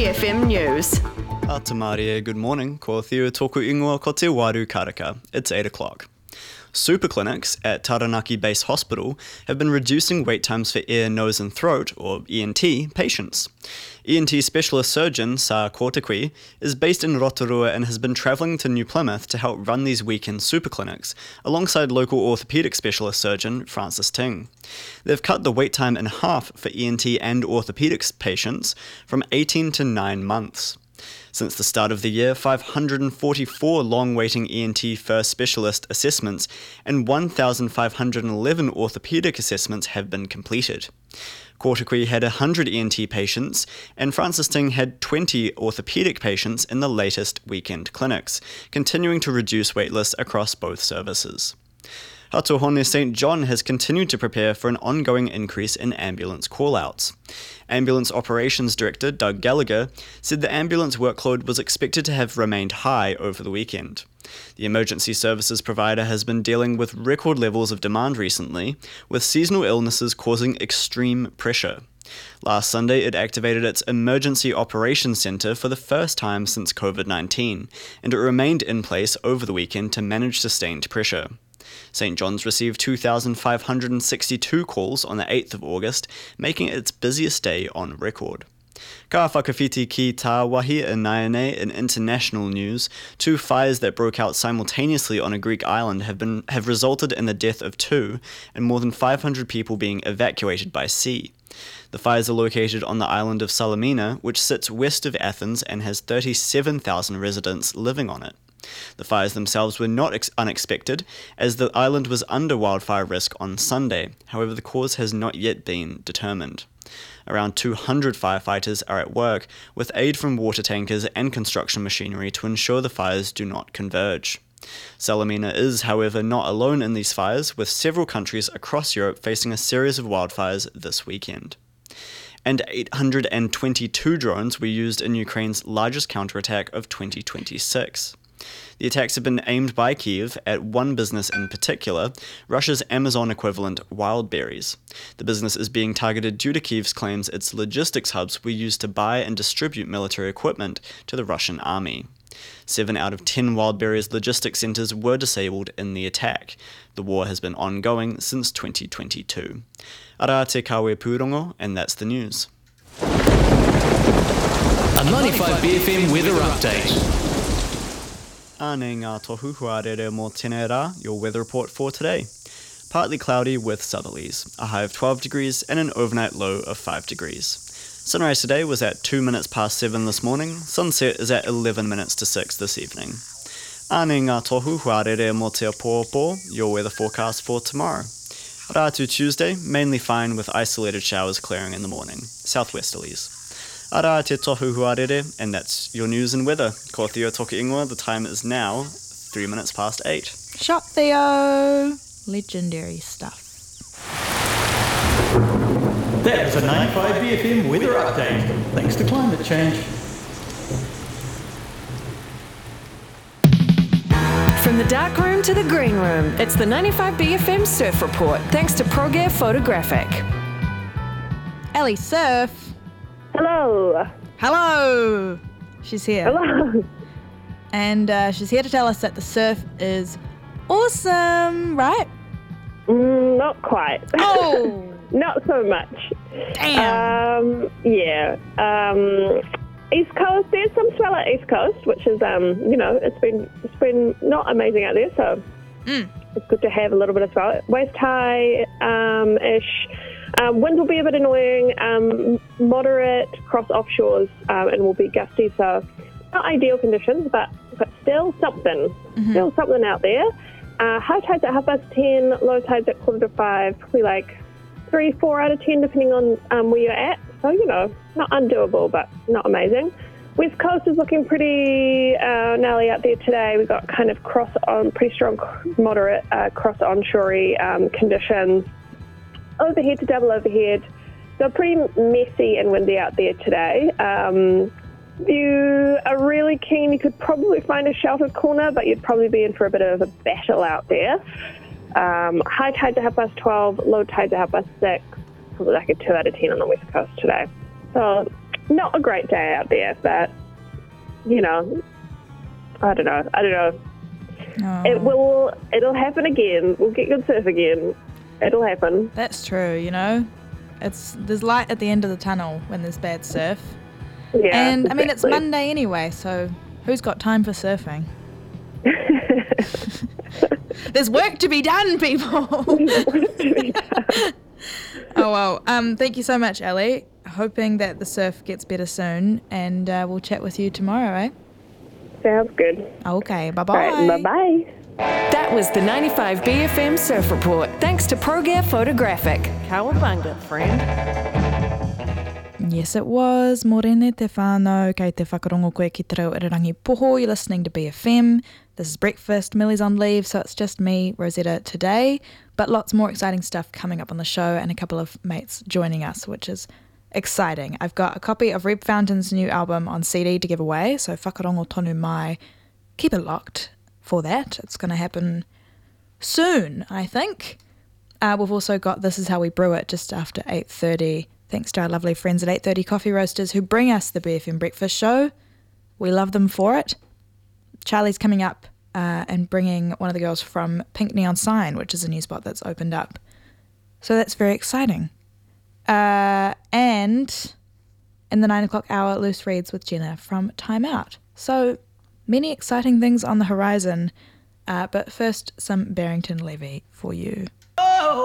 BFM News. Atamarie, good morning. Ko Theo Toku Ingoa ko te Waru Karaka. It's 8 o'clock. Super clinics at Taranaki Base Hospital have been reducing wait times for ear, nose and throat, or ENT, patients. ENT specialist surgeon Sa Kortekui is based in Rotorua and has been travelling to New Plymouth to help run these weekend super clinics, alongside local orthopaedic specialist surgeon Francis Ting. They've cut the wait time in half for ENT and orthopaedics patients from 18 to 9 months. Since the start of the year, 544 long-waiting ENT first specialist assessments and 1,511 orthopaedic assessments have been completed. Kortekui had 100 ENT patients, and Francis Ting had 20 orthopaedic patients in the latest weekend clinics, continuing to reduce waitlists across both services. Hatohone St. John has continued to prepare for an ongoing increase in ambulance call-outs. Ambulance Operations Director Doug Gallagher said the ambulance workload was expected to have remained high over the weekend. The emergency services provider has been dealing with record levels of demand recently, with seasonal illnesses causing extreme pressure. Last Sunday, it activated its Emergency Operations Centre for the first time since COVID-19, and it remained in place over the weekend to manage sustained pressure. St. John's received 2,562 calls on the 8th of August, making it its busiest day on record. Ka whakawhiti ki tā wahi in Naene in international news, 2 fires that broke out simultaneously on a Greek island have resulted in the death of 2 and more than 500 people being evacuated by sea. The fires are located on the island of Salamina, which sits west of Athens and has 37,000 residents living on it. The fires themselves were not unexpected, as the island was under wildfire risk on Sunday. However, the cause has not yet been determined. Around 200 firefighters are at work, with aid from water tankers and construction machinery to ensure the fires do not converge. Salamina is, however, not alone in these fires, with several countries across Europe facing a series of wildfires this weekend. And 822 drones were used in Ukraine's largest counterattack of 2026. The attacks have been aimed by Kyiv at one business in particular, Russia's Amazon equivalent Wildberries. The business is being targeted due to Kyiv's claims its logistics hubs were used to buy and distribute military equipment to the Russian army. 7 out of 10 Wildberries logistics centres were disabled in the attack. The war has been ongoing since 2022. Ara te kawe pūrongo, and that's the news. A 95 BFM weather update. Ane ngā tohu huarere mō tēnei rā, your weather report for today. Partly cloudy with southerlies, a high of 12 degrees and an overnight low of 5 degrees. Sunrise today was at 2 minutes past 7 this morning, sunset is at 11 minutes to 6 this evening. Ane ngā tohu huarere mō te pōpō, your weather forecast for tomorrow. Rātu Tuesday, mainly fine with isolated showers clearing in the morning, southwesterlies. Ara te tohu huarere, and that's your news and weather. Ko Theo Toku Ingoa, the time is now 3 minutes past 8. Shot Theo! Legendary stuff. That was a 95 BFM weather update. Thanks to climate change. From the dark room to the green room, it's the 95 BFM Surf Report, thanks to ProGear Photographic. Ellie Surf. Hello. Hello. She's here. Hello. And she's here to tell us that the surf is awesome, right? Not quite. Oh. Not so much. Damn. Yeah. East Coast. There's some swell at East Coast, which is it's been not amazing out there, so it's good to have a little bit of swell. Waist high ish. Winds will be a bit annoying, moderate cross offshores, and will be gusty, so not ideal conditions, but still something. Still something out there. High tides at 10:30, low tides at 4:45, probably like 3, 4 out of 10, depending on where you're at. So, not undoable, but not amazing. West Coast is looking pretty gnarly out there today. We've got kind of pretty strong, moderate cross-onshore conditions. Overhead to double overhead. So pretty messy and windy out there today. If you are really keen, you could probably find a sheltered corner, but you'd probably be in for a bit of a battle out there. High tides at 12:30, low tides at 6:30, probably like a 2 out of 10 on the west coast today. So not a great day out there, but, you know, I don't know. Oh, It'll happen again. We'll get good surf again. It'll happen. that's true, you know. There's light at the end of the tunnel when there's bad surf. Yeah. And, I mean, it's exactly. Monday anyway, so who's got time for surfing? There's work to be done, people. Oh, well. Thank you so much, Ellie. Hoping that the surf gets better soon, and we'll chat with you tomorrow, eh? Sounds good. Okay, bye-bye. All right, bye-bye. That was the 95BFM Surf Report, thanks to ProGear Photographic. Cowabunga, friend. Yes, it was. Morene te whānau, kei te whakarongo koe ki te reo irirangi poho. You're listening to BFM. This is breakfast. Millie's on leave, so it's just me, Rosetta, today. But lots more exciting stuff coming up on the show and a couple of mates joining us, which is exciting. I've got a copy of Reb Fountain's new album on CD to give away, so whakarongo tonu mai. Keep it locked for that. It's going to happen soon, I think. We've also got This Is How We Brew It just after 8:30. Thanks to our lovely friends at 8:30 Coffee Roasters who bring us the BFM Breakfast Show. We love them for it. Charlie's coming up and bringing one of the girls from Pink Neon Sign, which is a new spot that's opened up. So that's very exciting. And in the 9 o'clock hour, Loose Reads with Jenna from Time Out. So many exciting things on the horizon. But first, some Barrington Levy for you.